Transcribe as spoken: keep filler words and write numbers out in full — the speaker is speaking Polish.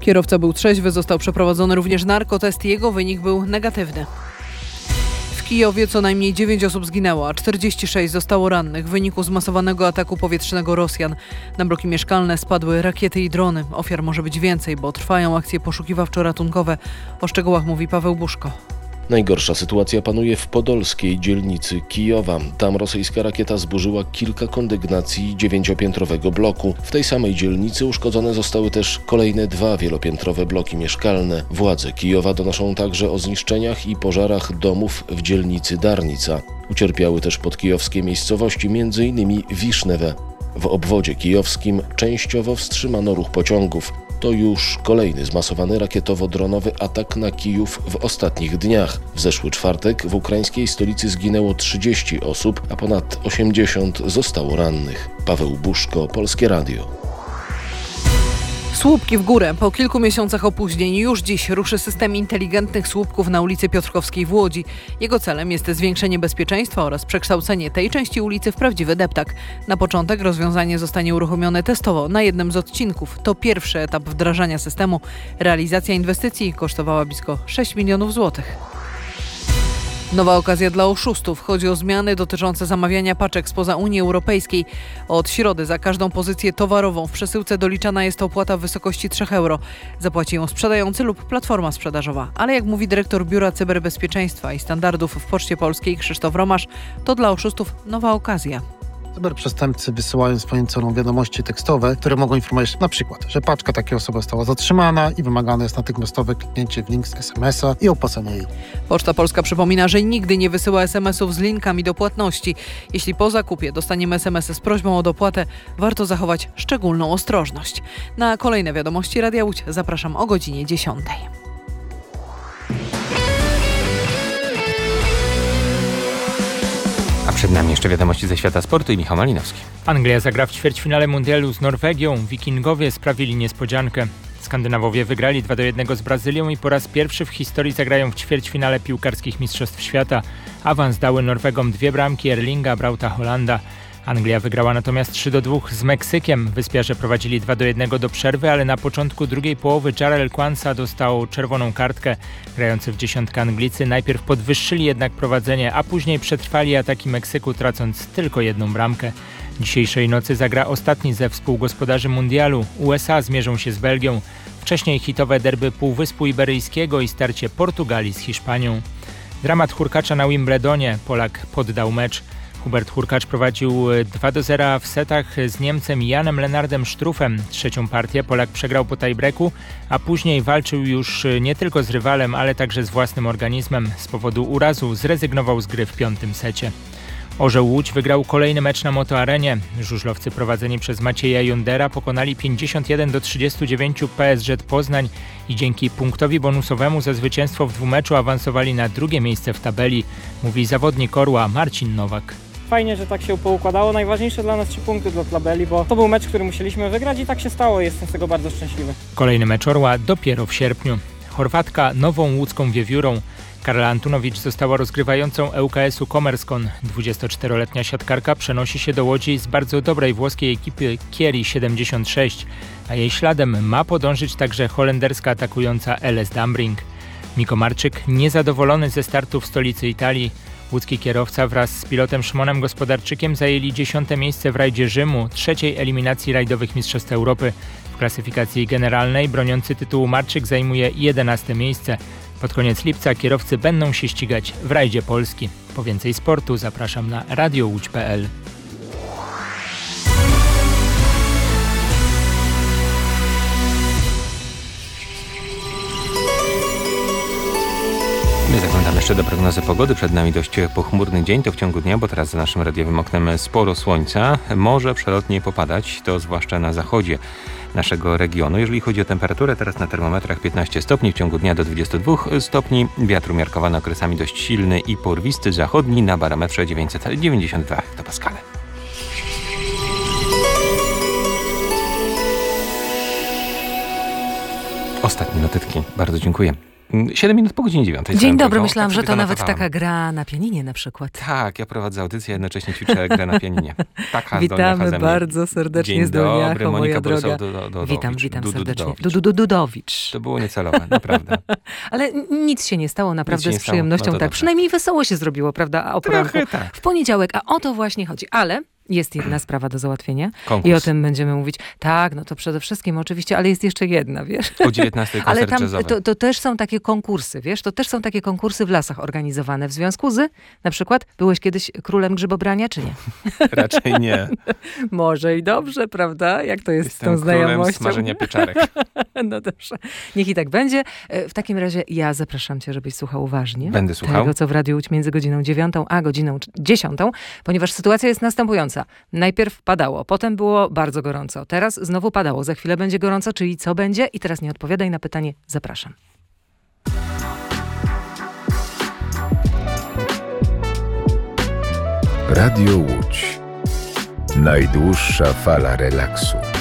Kierowca był trzeźwy, został przeprowadzony również narkotest i jego wynik był negatywny. W Kijowie co najmniej dziewięć osób zginęło, a czterdzieści sześć zostało rannych w wyniku zmasowanego ataku powietrznego Rosjan. Na bloki mieszkalne spadły rakiety i drony. Ofiar może być więcej, bo trwają akcje poszukiwawczo-ratunkowe. O szczegółach mówi Paweł Buszko. Najgorsza sytuacja panuje w podolskiej dzielnicy Kijowa. Tam rosyjska rakieta zburzyła kilka kondygnacji dziewięciopiętrowego bloku. W tej samej dzielnicy uszkodzone zostały też kolejne dwa wielopiętrowe bloki mieszkalne. Władze Kijowa donoszą także o zniszczeniach i pożarach domów w dzielnicy Darnica. Ucierpiały też podkijowskie miejscowości, między innymi Wisznewe. W obwodzie kijowskim częściowo wstrzymano ruch pociągów. To już kolejny zmasowany rakietowo-dronowy atak na Kijów w ostatnich dniach. W zeszły czwartek w ukraińskiej stolicy zginęło trzydzieści osób, a ponad osiemdziesiąt zostało rannych. Paweł Buszko, Polskie Radio. Słupki w górę. Po kilku miesiącach opóźnień już dziś ruszy system inteligentnych słupków na ulicy Piotrkowskiej w Łodzi. Jego celem jest zwiększenie bezpieczeństwa oraz przekształcenie tej części ulicy w prawdziwy deptak. Na początek rozwiązanie zostanie uruchomione testowo na jednym z odcinków. To pierwszy etap wdrażania systemu. Realizacja inwestycji kosztowała blisko sześć milionów złotych. Nowa okazja dla oszustów. Chodzi o zmiany dotyczące zamawiania paczek spoza Unii Europejskiej. Od środy za każdą pozycję towarową w przesyłce doliczana jest opłata w wysokości trzy euro. Zapłaci ją sprzedający lub platforma sprzedażowa. Ale jak mówi dyrektor Biura Cyberbezpieczeństwa i Standardów w Poczcie Polskiej Krzysztof Romasz, to dla oszustów nowa okazja. Cyberprzestępcy wysyłają swoim celom wiadomości tekstowe, które mogą informować na przykład, że paczka takiej osoby została zatrzymana i wymagane jest natychmiastowe kliknięcie w link z es em es a i opłacenie jej. Poczta Polska przypomina, że nigdy nie wysyła es em esów z linkami do płatności. Jeśli po zakupie dostaniemy es em esy z prośbą o dopłatę, warto zachować szczególną ostrożność. Na kolejne wiadomości Radia Łódź zapraszam o godzinie dziesiątej. A przed nami jeszcze wiadomości ze świata sportu i Michał Malinowski. Anglia zagra w ćwierćfinale mundialu z Norwegią. Wikingowie sprawili niespodziankę. Skandynawowie wygrali dwa do jednego z Brazylią i po raz pierwszy w historii zagrają w ćwierćfinale piłkarskich mistrzostw świata. Awans dały Norwegom dwie bramki Erlinga Brauta Holanda. Anglia wygrała natomiast trzy do dwóch z Meksykiem. Wyspiarze prowadzili dwa do jednego do przerwy, ale na początku drugiej połowy Jarrell Quansah dostał czerwoną kartkę. Grający w dziesiątkę Anglicy najpierw podwyższyli jednak prowadzenie, a później przetrwali ataki Meksyku, tracąc tylko jedną bramkę. Dzisiejszej nocy zagra ostatni ze współgospodarzy mundialu. U es a zmierzą się z Belgią. Wcześniej hitowe derby Półwyspu Iberyjskiego i starcie Portugalii z Hiszpanią. Dramat Hurkacza na Wimbledonie. Polak poddał mecz. Hubert Hurkacz prowadził dwa do zera w setach z Niemcem Janem Lennardem Struffem. Trzecią partię Polak przegrał po tiebreaku, a później walczył już nie tylko z rywalem, ale także z własnym organizmem. Z powodu urazu zrezygnował z gry w piątym secie. Orzeł Łódź wygrał kolejny mecz na Motoarenie. Żużlowcy prowadzeni przez Macieja Jundera pokonali pięćdziesiąt jeden do trzydziestu dziewięciu P S Z Poznań i dzięki punktowi bonusowemu za zwycięstwo w dwumeczu awansowali na drugie miejsce w tabeli, mówi zawodnik Orła Marcin Nowak. Fajnie, że tak się poukładało. Najważniejsze dla nas trzy punkty dla tabeli, bo to był mecz, który musieliśmy wygrać i tak się stało. Jestem z tego bardzo szczęśliwy. Kolejny mecz Orła dopiero w sierpniu. Chorwatka nową łódzką wiewiórą. Karla Antunowicz została rozgrywającą E U K S-u Commerzone. dwudziestoczteroletnia siatkarka przenosi się do Łodzi z bardzo dobrej włoskiej ekipy Chieri siedemdziesiąt sześć, a jej śladem ma podążyć także holenderska atakująca L S Dambring. Miko Marczyk niezadowolony ze startu w stolicy Italii. Łódzki kierowca wraz z pilotem Szymonem Gospodarczykiem zajęli dziesiąte miejsce w rajdzie Rzymu, trzeciej eliminacji rajdowych Mistrzostw Europy. W klasyfikacji generalnej broniący tytułu Marczyk zajmuje jedenaste miejsce. Pod koniec lipca kierowcy będą się ścigać w rajdzie Polski. Po więcej sportu zapraszam na radio łódź kropka p l. My zaglądamy jeszcze do prognozy pogody. Przed nami dość pochmurny dzień, to w ciągu dnia, bo teraz za naszym radiowym oknem sporo słońca. Może przelotnie popadać, to zwłaszcza na zachodzie naszego regionu. Jeżeli chodzi o temperaturę, teraz na termometrach piętnaście stopni, w ciągu dnia do dwudziestu dwóch stopni. Wiatr umiarkowany okresami dość silny i porwisty, zachodni na barometrze dziewięćset dziewięćdziesiąt dwa hektopaskale. Ostatnie notatki. Bardzo dziękuję. siedem minut po godzinie dziewiątej. Dzień dobry, drogą. myślałam, Tak że sobie to nawet zanotowałem. taka gra na pianinie na przykład. Tak, ja prowadzę audycję, jednocześnie ćwiczę grę na pianinie. Taka Witamy bardzo serdecznie Dzień z Dolniacho, dobry, moja Monika droga. Borysław-Dudowicz. Witam, witam Dudu serdecznie. Dudowicz. Dudu Dudowicz. To było niecelowe, naprawdę. Ale n- nic się nie stało, naprawdę Nic się z nie stało. przyjemnością. No to tak, dobrze. przynajmniej wesoło się zrobiło, prawda? A o poranku Trochę tak. w poniedziałek, a o to właśnie chodzi. Ale jest jedna sprawa do załatwienia Konkurs. i o tym będziemy mówić. Tak, no to przede wszystkim oczywiście, ale jest jeszcze jedna, wiesz? O dziewiętnastej koncert Ale tam jazzowy. to, to też są takie konkursy, wiesz? To też są takie konkursy w lasach organizowane. W związku z, na przykład, byłeś kiedyś królem grzybobrania, czy nie? Raczej nie. Może i dobrze, prawda? Jak to jest Jestem z tą królem znajomością? smażenia pieczarek. No dobrze. Niech i tak będzie. E, W takim razie ja zapraszam cię, żebyś słuchał uważnie. Będę słuchał. Tego, co w Radiu Łódź między godziną dziewiątą a godziną dziesiątą, ponieważ sytuacja jest następująca. Najpierw padało, potem było bardzo gorąco. Teraz znowu padało. Za chwilę będzie gorąco, czyli co będzie? I teraz nie odpowiadaj na pytanie. Zapraszam. Radio Łódź. Najdłuższa fala relaksu.